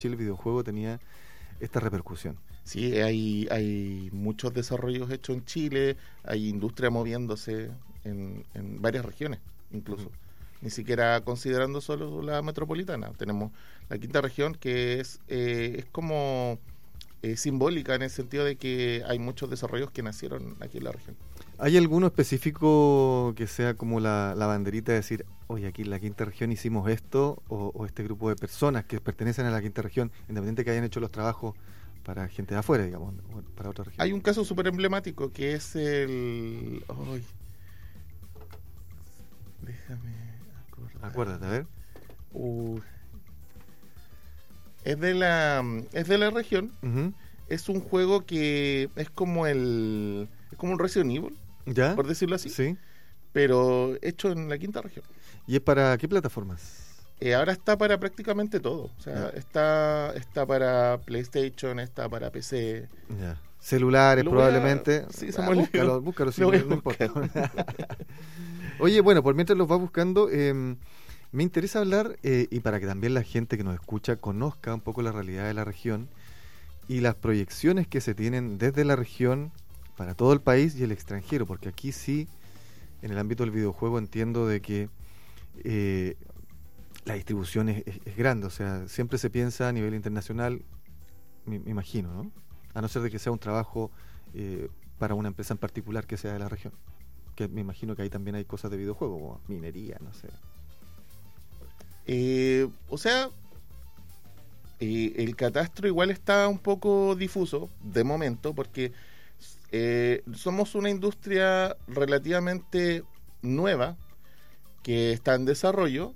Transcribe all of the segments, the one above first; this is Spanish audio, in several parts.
Chile el videojuego tenía esta repercusión. Sí, hay muchos desarrollos hechos en Chile, hay industria moviéndose en varias regiones, incluso. Ni siquiera considerando solo la metropolitana. Tenemos la quinta región, que es como simbólica en el sentido de que hay muchos desarrollos que nacieron aquí en la región. ¿Hay alguno específico que sea como la banderita de decir, oye, aquí en la quinta región hicimos esto, o este grupo de personas que pertenecen a la quinta región, independiente que hayan hecho los trabajos para gente de afuera, digamos, o para otra región? Hay un caso súper emblemático que es el... déjame acordar. Acuérdate, a ver. Es de la región. Uh-huh. Es un juego que es como un Resident Evil, ¿Ya? por decirlo así. Sí. Pero hecho en la quinta región. ¿Y es para qué plataformas? Ahora está para prácticamente todo. O sea, está para PlayStation, está para PC. Ya. Celulares probablemente. Sí, búscalo si no importa. Oye, bueno, por mientras los vas buscando, me interesa hablar, y para que también la gente que nos escucha conozca un poco la realidad de la región y las proyecciones que se tienen desde la región para todo el país y el extranjero, porque aquí sí, en el ámbito del videojuego entiendo de que la distribución es grande, o sea, siempre se piensa a nivel internacional, me imagino, ¿no? A no ser de que sea un trabajo para una empresa en particular que sea de la región, que me imagino que ahí también hay cosas de videojuego, como minería, no sé. El catastro igual está un poco difuso de momento, porque somos una industria relativamente nueva que está en desarrollo,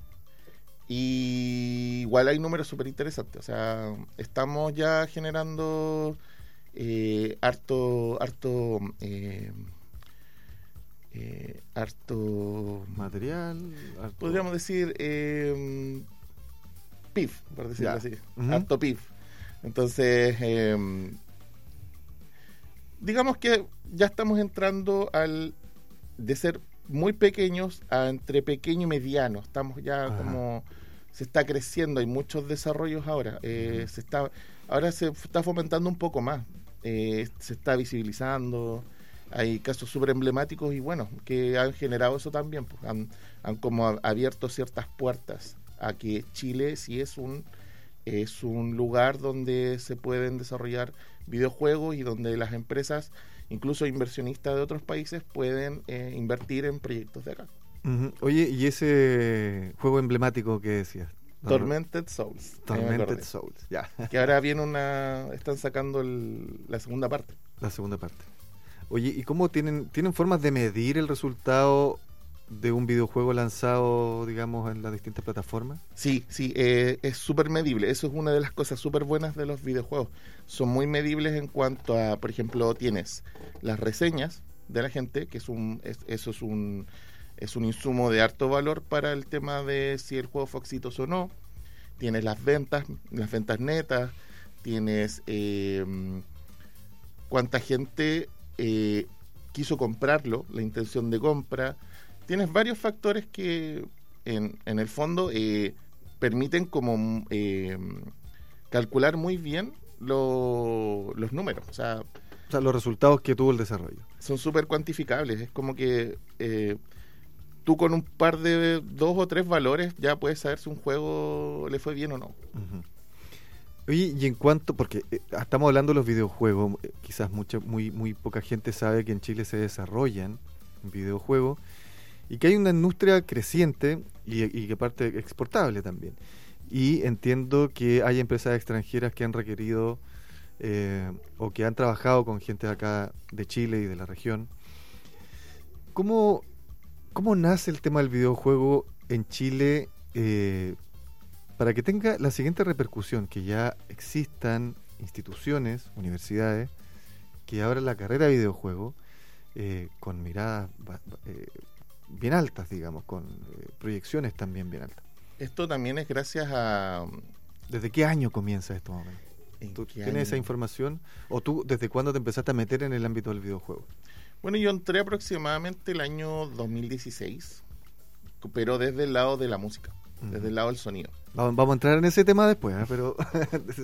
y igual hay números súper interesantes. O sea, estamos ya generando harto material, podríamos decir PIF, por decirlo así. Uh-huh. Harto PIF. Entonces digamos que ya estamos entrando de ser muy pequeños a entre pequeño y mediano. Estamos ya como se está creciendo, hay muchos desarrollos ahora. Ahora se está fomentando un poco más, se está visibilizando. Hay casos súper emblemáticos y bueno, que han generado eso también, pues, han como abierto ciertas puertas a que Chile sí es un lugar donde se pueden desarrollar videojuegos y donde las empresas, incluso inversionistas de otros países, pueden invertir en proyectos de acá. Uh-huh. Oye, ¿y ese juego emblemático que decías? Tormented Souls. Tormented Souls, ya. Que ahora están sacando la segunda parte. La segunda parte. Oye, ¿y cómo tienen formas de medir el resultado de un videojuego lanzado, digamos, en las distintas plataformas? Sí, es súper medible. Eso es una de las cosas súper buenas de los videojuegos. Son muy medibles en cuanto a, por ejemplo, tienes las reseñas de la gente, que eso es un insumo de harto valor para el tema de si el juego fue exitoso o no. Tienes las ventas netas, tienes cuánta gente quiso comprarlo, la intención de compra. Tienes varios factores que en el fondo permiten como calcular muy bien los números. O sea, los resultados que tuvo el desarrollo son súper cuantificables. Es como que tú con un par de 2 o 3 valores ya puedes saber si un juego le fue bien o no. Uh-huh. Oye, y en cuanto, porque estamos hablando de los videojuegos, quizás muy poca gente sabe que en Chile se desarrollan videojuegos y que hay una industria creciente y que parte exportable también. Y entiendo que hay empresas extranjeras que han requerido o que han trabajado con gente de acá de Chile y de la región. ¿Cómo nace el tema del videojuego en Chile para que tenga la siguiente repercusión, que ya existan instituciones, universidades, que abran la carrera de videojuego con miradas bien altas, digamos, con proyecciones también bien altas? Esto también es gracias a... ¿Desde qué año comienza esto, más o menos? ¿Tú tienes esa información? ¿O tú desde cuándo te empezaste a meter en el ámbito del videojuego? Bueno, yo entré aproximadamente el año 2016, pero desde el lado de la música, desde el lado del sonido. Vamos a entrar en ese tema después, pero